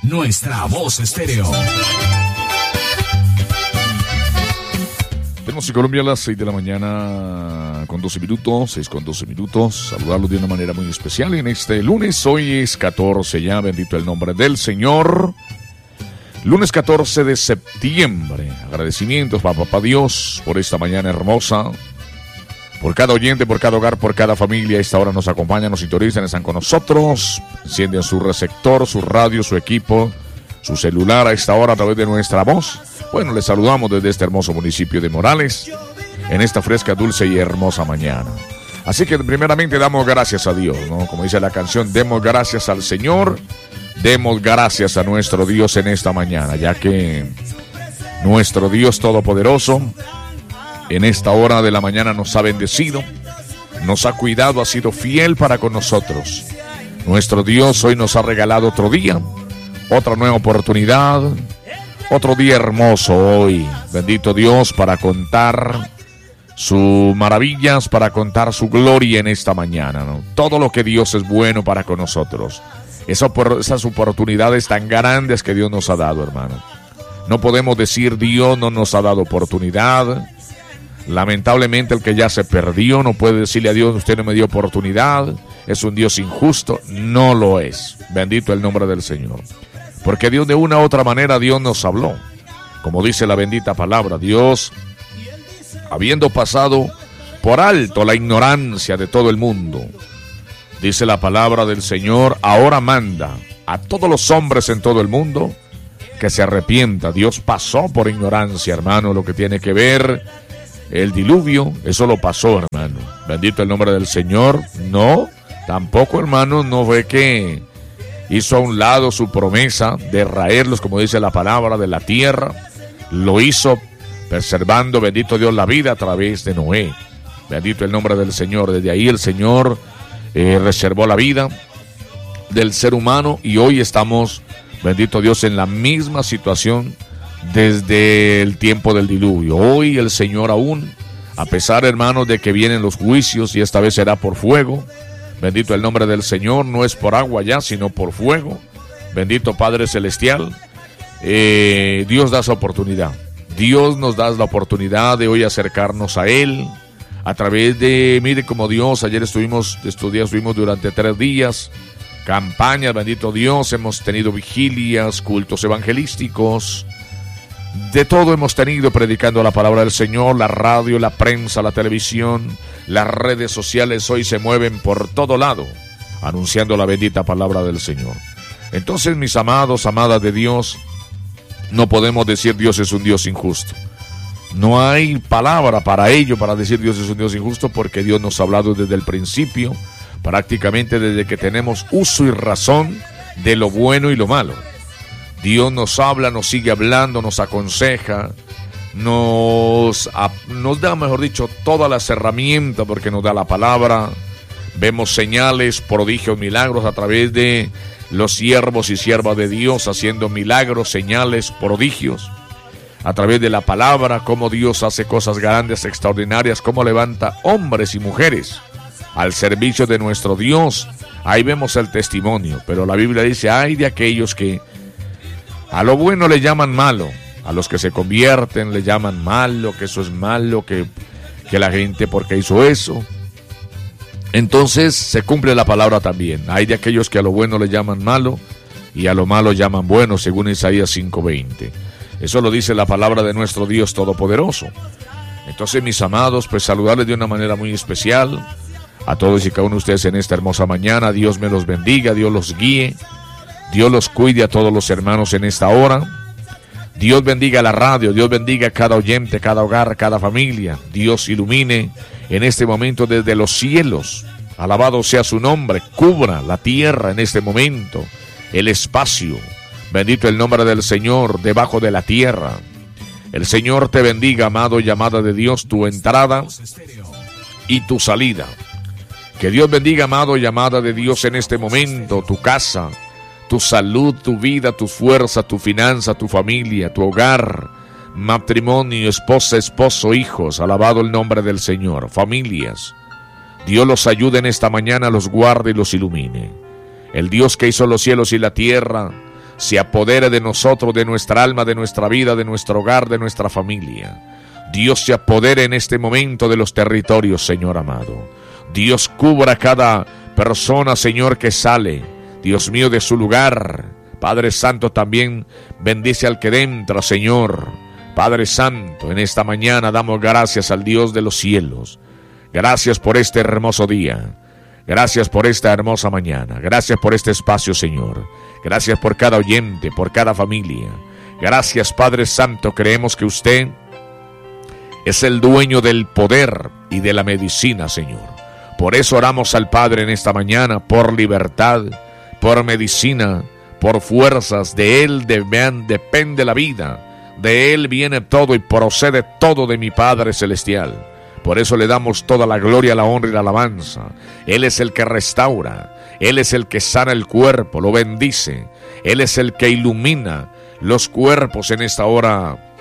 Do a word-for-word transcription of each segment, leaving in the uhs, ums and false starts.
Nuestra Voz Estéreo. Tenemos en Colombia a las seis de la mañana con doce minutos, seis con doce minutos. Saludarlos de una manera muy especial en este lunes. Hoy es catorce ya, bendito el nombre del Señor. Lunes catorce de septiembre. Agradecimientos para Papá Dios por esta mañana hermosa. Por cada oyente, por cada hogar, por cada familia. A esta hora nos acompañan, nos sintonizan, están con nosotros. Encienden su receptor, su radio, su equipo, su celular a esta hora a través de nuestra voz. Bueno, les saludamos desde este hermoso municipio de Morales, en esta fresca, dulce y hermosa mañana. Así que primeramente damos gracias a Dios, ¿no? Como dice la canción, demos gracias al Señor, demos gracias a nuestro Dios en esta mañana, ya que nuestro Dios Todopoderoso en esta hora de la mañana nos ha bendecido, nos ha cuidado, ha sido fiel para con nosotros. Nuestro Dios hoy nos ha regalado otro día, otra nueva oportunidad, otro día hermoso hoy. Bendito Dios, para contar sus maravillas, para contar su gloria en esta mañana, ¿no? Todo lo que Dios es bueno para con nosotros. Esa, esas oportunidades tan grandes que Dios nos ha dado, hermano. No podemos decir Dios no nos ha dado oportunidad. Lamentablemente el que ya se perdió no puede decirle a Dios, usted no me dio oportunidad, es un Dios injusto. No lo es. Bendito el nombre del Señor. Porque Dios de una u otra manera, Dios nos habló. Como dice la bendita palabra, Dios, habiendo pasado por alto la ignorancia de todo el mundo, dice la palabra del Señor, ahora manda a todos los hombres en todo el mundo que se arrepienta. Dios pasó por ignorancia, hermano, lo que tiene que ver el diluvio, eso lo pasó, hermano. Bendito el nombre del Señor. No, tampoco, hermano, no fue que hizo a un lado su promesa de raerlos, como dice la palabra, de la tierra. Lo hizo preservando, bendito Dios, la vida a través de Noé. Bendito el nombre del Señor. Desde ahí el Señor eh, reservó la vida del ser humano y hoy estamos, bendito Dios, en la misma situación desde el tiempo del diluvio. Hoy el Señor aún, a pesar, hermanos, de que vienen los juicios y esta vez será por fuego, bendito el nombre del Señor, no es por agua ya, sino por fuego. Bendito Padre Celestial, eh, Dios da esa oportunidad. Dios nos da la oportunidad de hoy acercarnos a Él a través de, mire como Dios, ayer estuvimos, estos días estuvimos durante tres días, campañas, bendito Dios, hemos tenido vigilias, cultos evangelísticos, de todo hemos tenido predicando la palabra del Señor, la radio, la prensa, la televisión, las redes sociales hoy se mueven por todo lado, anunciando la bendita palabra del Señor. Entonces, mis amados, amadas de Dios, no podemos decir Dios es un Dios injusto. No hay palabra para ello, para decir Dios es un Dios injusto, porque Dios nos ha hablado desde el principio, prácticamente desde que tenemos uso y razón de lo bueno y lo malo. Dios nos habla, nos sigue hablando, nos aconseja, nos, nos da, mejor dicho, todas las herramientas, porque nos da la palabra. Vemos señales, prodigios, milagros a través de los siervos y siervas de Dios haciendo milagros, señales, prodigios. A través de la palabra, cómo Dios hace cosas grandes, extraordinarias, cómo levanta hombres y mujeres al servicio de nuestro Dios. Ahí vemos el testimonio, pero la Biblia dice, ay de aquellos que a lo bueno le llaman malo, a los que se convierten le llaman malo, que eso es malo, que, que la gente porque hizo eso. Entonces se cumple la palabra también. Hay de aquellos que a lo bueno le llaman malo y a lo malo llaman bueno, según Isaías cinco veinte. Eso lo dice la palabra de nuestro Dios Todopoderoso. Entonces, mis amados, pues saludarles de una manera muy especial a todos y cada uno de ustedes en esta hermosa mañana. Dios me los bendiga, Dios los guíe, Dios los cuide a todos los hermanos en esta hora. Dios bendiga la radio, Dios bendiga a cada oyente, cada hogar, cada familia. Dios ilumine en este momento desde los cielos. Alabado sea su nombre. Cubra la tierra en este momento, el espacio. Bendito el nombre del Señor debajo de la tierra. El Señor te bendiga, amado y amada de Dios, tu entrada y tu salida. Que Dios bendiga, amado y amada de Dios, en este momento, tu casa, tu salud, tu vida, tu fuerza, tu finanza, tu familia, tu hogar, matrimonio, esposa, esposo, hijos. Alabado el nombre del Señor. Familias. Dios los ayude en esta mañana, los guarde y los ilumine. El Dios que hizo los cielos y la tierra se apodere de nosotros, de nuestra alma, de nuestra vida, de nuestro hogar, de nuestra familia. Dios se apodere en este momento de los territorios, Señor amado. Dios cubra a cada persona, Señor, que sale, Dios mío, de su lugar. Padre Santo, también bendice al que entra, Señor. Padre Santo, en esta mañana damos gracias al Dios de los cielos. Gracias por este hermoso día. Gracias por esta hermosa mañana. Gracias por este espacio, Señor. Gracias por cada oyente, por cada familia. Gracias, Padre Santo. Creemos que usted es el dueño del poder y de la medicina, Señor. Por eso oramos al Padre en esta mañana, por libertad, por medicina, por fuerzas. De Él depende la vida. De Él viene todo y procede todo de mi Padre Celestial. Por eso le damos toda la gloria, la honra y la alabanza. Él es el que restaura. Él es el que sana el cuerpo, lo bendice. Él es el que ilumina los cuerpos en esta hora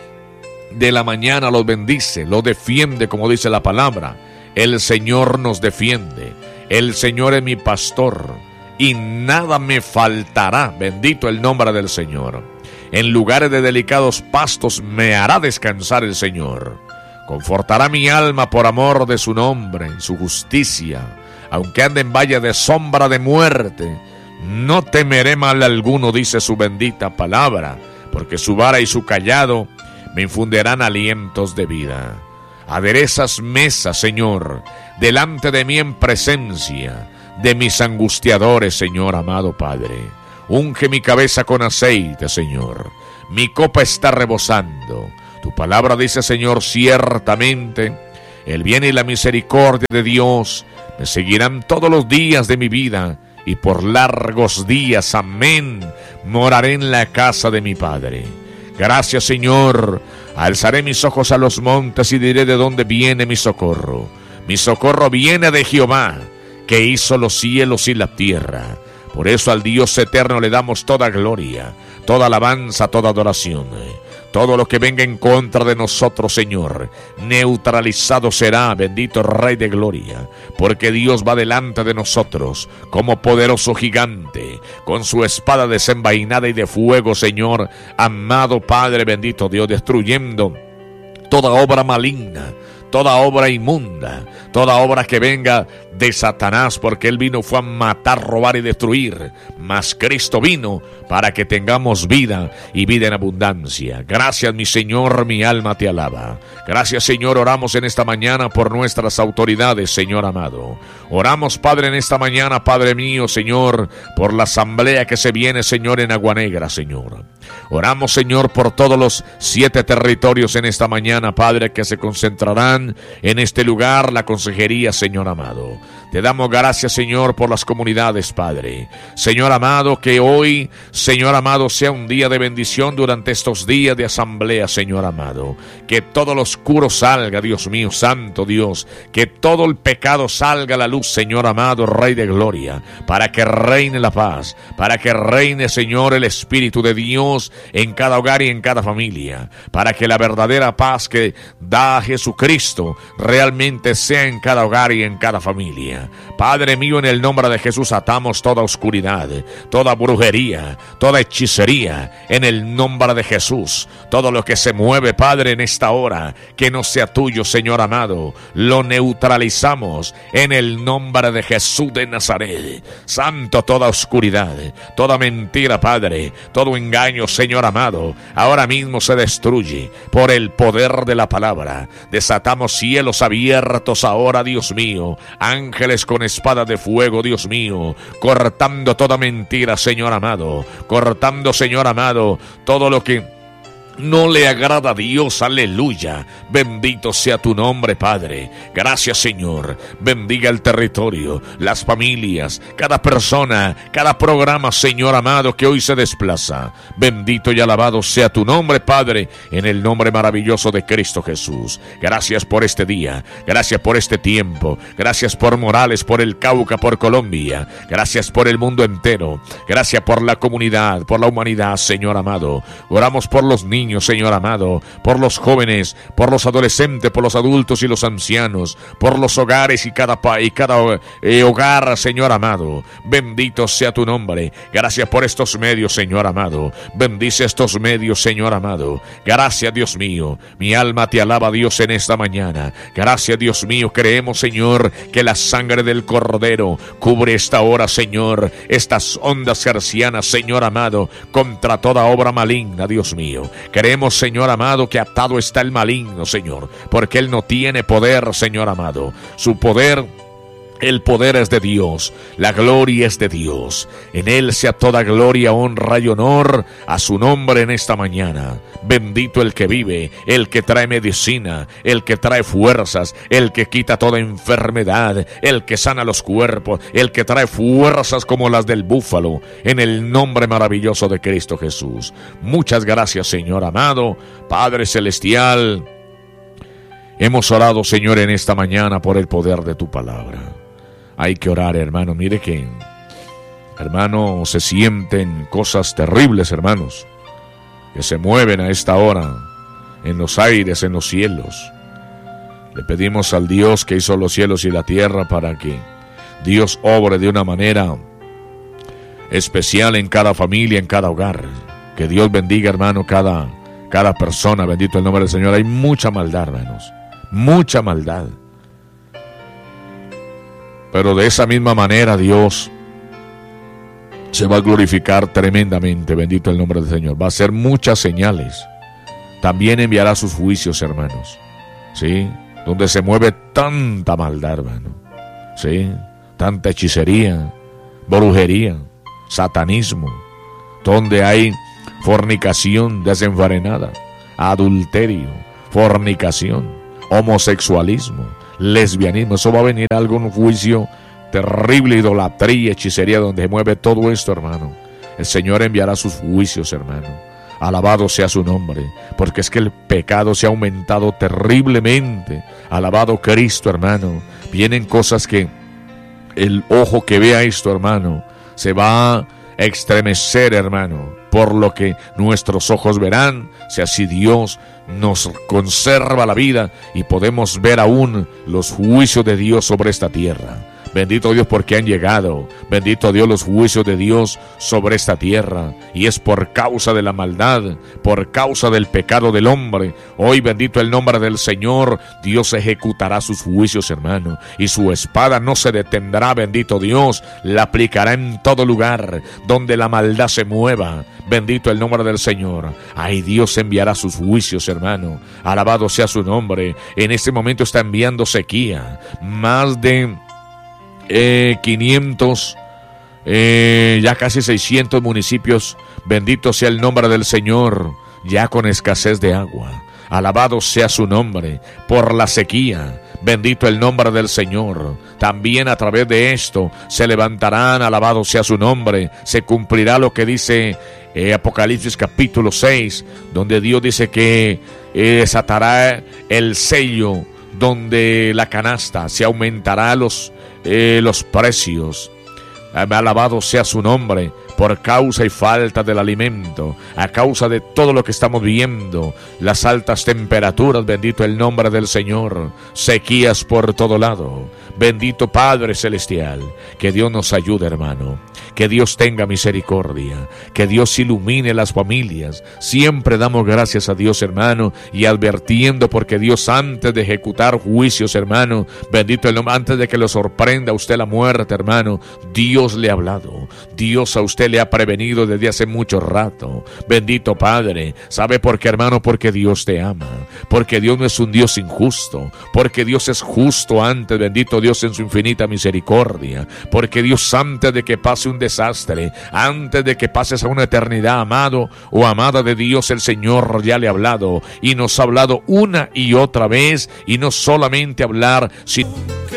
de la mañana, los bendice, los defiende, como dice la palabra. El Señor nos defiende. El Señor es mi pastor y nada me faltará. Bendito el nombre del Señor. En lugares de delicados pastos me hará descansar el Señor. Confortará mi alma por amor de su nombre y su justicia. Aunque ande en valle de sombra de muerte, no temeré mal alguno, dice su bendita palabra, porque su vara y su cayado me infundirán alientos de vida. Aderezas mesas, Señor, delante de mí en presencia de mis angustiadores, Señor amado Padre. Unge mi cabeza con aceite, Señor. Mi copa está rebosando. Tu palabra dice, Señor, ciertamente el bien y la misericordia de Dios me seguirán todos los días de mi vida, y por largos días, amén, moraré en la casa de mi Padre. Gracias, Señor. Alzaré mis ojos a los montes y diré de dónde viene mi socorro. Mi socorro viene de Jehová, que hizo los cielos y la tierra. Por eso al Dios eterno le damos toda gloria, toda alabanza, toda adoración. Todo lo que venga en contra de nosotros, Señor, neutralizado será, bendito Rey de Gloria, porque Dios va delante de nosotros como poderoso gigante, con su espada desenvainada y de fuego, Señor, amado Padre, bendito Dios, destruyendo toda obra maligna, toda obra inmunda, toda obra que venga de Satanás, porque Él vino fue a matar, robar y destruir, mas Cristo vino para que tengamos vida y vida en abundancia. Gracias, mi Señor, mi alma te alaba. Gracias, Señor. Oramos en esta mañana por nuestras autoridades, Señor amado. Oramos, Padre, en esta mañana, Padre mío, Señor, por la asamblea que se viene, Señor, en Agua Negra, Señor. Oramos, Señor, por todos los siete territorios en esta mañana, Padre, que se concentrarán en este lugar, la consejería, Señor amado. Te damos gracias, Señor, por las comunidades, Padre. Señor amado, que hoy, Señor amado, sea un día de bendición durante estos días de asamblea, Señor amado. Que todo lo oscuro salga, Dios mío, santo Dios. Que todo el pecado salga a la luz, Señor amado, Rey de Gloria. Para que reine la paz, para que reine, Señor, el Espíritu de Dios en cada hogar y en cada familia. Para que la verdadera paz que da Jesucristo realmente sea en cada hogar y en cada familia. Padre mío, en el nombre de Jesús atamos toda oscuridad, toda brujería, toda hechicería, en el nombre de Jesús. Todo lo que se mueve, Padre, en esta hora, que no sea tuyo, Señor amado, lo neutralizamos en el nombre de Jesús de Nazaret. Santo, toda oscuridad, toda mentira, Padre, todo engaño, Señor amado, ahora mismo se destruye por el poder de la palabra. Desatamos cielos abiertos ahora, Dios mío, ángeles con espada de fuego, Dios mío, cortando toda mentira, Señor amado, cortando, Señor amado, todo lo que no le agrada a Dios, aleluya. Bendito sea tu nombre, Padre. Gracias, Señor. Bendiga el territorio, las familias, cada persona, cada programa, Señor amado, que hoy se desplaza. Bendito y alabado sea tu nombre, Padre, en el nombre maravilloso de Cristo Jesús. Gracias por este día, gracias por este tiempo, gracias por Morales, por el Cauca, por Colombia, gracias por el mundo entero, gracias por la comunidad, por la humanidad, Señor amado. Oramos por los niños, niños, Señor amado, por los jóvenes, por los adolescentes, por los adultos y los ancianos, por los hogares y cada, pa y cada eh, hogar, Señor amado. Bendito sea tu nombre. Gracias por estos medios, Señor amado. Bendice estos medios, Señor amado. Gracias, Dios mío. Mi alma te alaba, Dios, en esta mañana. Gracias, Dios mío. Creemos, Señor, que la sangre del Cordero cubre esta hora, Señor, estas ondas hercianas, Señor amado, contra toda obra maligna, Dios mío. Creemos, Señor amado, que atado está el maligno, Señor, porque él no tiene poder, Señor amado. Su poder, el poder es de Dios, la gloria es de Dios. En él sea toda gloria, honra y honor a su nombre en esta mañana. Bendito el que vive, el que trae medicina, el que trae fuerzas, el que quita toda enfermedad, el que sana los cuerpos, el que trae fuerzas como las del búfalo, en el nombre maravilloso de Cristo Jesús. Muchas gracias, Señor amado, Padre celestial. Hemos orado, Señor, en esta mañana por el poder de tu palabra. Hay que orar, hermano. Mire que, hermano, se sienten cosas terribles, hermanos, que se mueven a esta hora en los aires, en los cielos. Le pedimos al Dios que hizo los cielos y la tierra para que Dios obre de una manera especial en cada familia, en cada hogar. Que Dios bendiga, hermano, cada, cada persona. Bendito el nombre del Señor. Hay mucha maldad, hermanos. Mucha maldad. Pero de esa misma manera Dios se va a glorificar tremendamente. Bendito el nombre del Señor. Va a hacer muchas señales. También enviará sus juicios, hermanos. ¿Sí? Donde se mueve tanta maldad, hermano. ¿Sí? Tanta hechicería, brujería, satanismo. Donde hay fornicación desenfrenada, adulterio, fornicación, homosexualismo, lesbianismo. Eso va a venir algún juicio terrible, idolatría, hechicería, donde se mueve todo esto, hermano. El Señor enviará sus juicios, hermano. Alabado sea su nombre, porque es que el pecado se ha aumentado terriblemente. Alabado Cristo, hermano. Vienen cosas que el ojo que vea esto, hermano, se va a estremecer, hermano, por lo que nuestros ojos verán, si así Dios nos conserva la vida y podemos ver aún los juicios de Dios sobre esta tierra. Bendito Dios porque han llegado. Bendito Dios los juicios de Dios sobre esta tierra. Y es por causa de la maldad, por causa del pecado del hombre. Hoy bendito el nombre del Señor. Dios ejecutará sus juicios, hermano. Y su espada no se detendrá, bendito Dios. La aplicará en todo lugar donde la maldad se mueva. Bendito el nombre del Señor. Ahí Dios enviará sus juicios, hermano. Alabado sea su nombre. En este momento está enviando sequía. Más de Eh, quinientos, eh, ya casi seiscientos municipios, bendito sea el nombre del Señor, ya con escasez de agua. Alabado sea su nombre por la sequía. Bendito el nombre del Señor. También a través de esto se levantarán, alabado sea su nombre. Se cumplirá lo que dice eh, Apocalipsis capítulo seis, donde Dios dice que eh, desatará el sello, donde la canasta se aumentará los Eh, los precios. Alabado sea su nombre por causa y falta del alimento, a causa de todo lo que estamos viendo, las altas temperaturas, bendito el nombre del Señor, sequías por todo lado. Bendito Padre Celestial, que Dios nos ayude, hermano, que Dios tenga misericordia, que Dios ilumine las familias. Siempre damos gracias a Dios, hermano, y advirtiendo, porque Dios, antes de ejecutar juicios, hermano, bendito el nombre, antes de que lo sorprenda a usted la muerte, hermano, Dios le ha hablado, Dios a usted le ha prevenido desde hace mucho rato. Bendito Padre, ¿sabe por qué, hermano? Porque Dios te ama, porque Dios no es un Dios injusto, porque Dios es justo antes, bendito Dios en su infinita misericordia, porque Dios, antes de que pase un desastre, antes de que pases a una eternidad, amado o amada de Dios, el Señor ya le ha hablado, y nos ha hablado una y otra vez, y no solamente hablar, sino